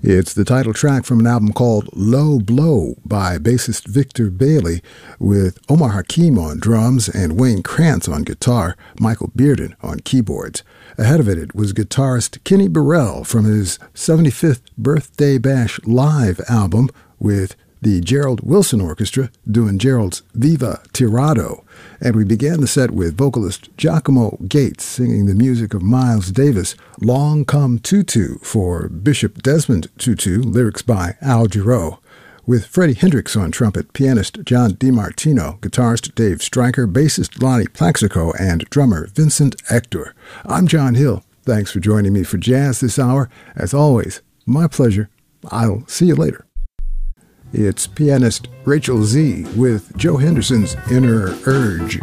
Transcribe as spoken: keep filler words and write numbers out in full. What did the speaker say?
It's the title track from an album called Low Blow by bassist Victor Bailey, with Omar Hakim on drums and Wayne Krantz on guitar, Michael Bearden on keyboards. Ahead of it, it was guitarist Kenny Burrell from his seventy-fifth Birthday Bash live album, with the Gerald Wilson Orchestra doing Gerald's Viva Tirado. And we began the set with vocalist Giacomo Gates singing the music of Miles Davis' Long Come Tutu for Bishop Desmond Tutu, lyrics by Al Jarreau, with Freddie Hendrix on trumpet, pianist John DiMartino, guitarist Dave Stryker, bassist Lonnie Plaxico, and drummer Vincent Hector. I'm John Hill. Thanks for joining me for Jazz this hour. As always, my pleasure. I'll see you later. It's pianist Rachel Z with Joe Henderson's Inner Urge.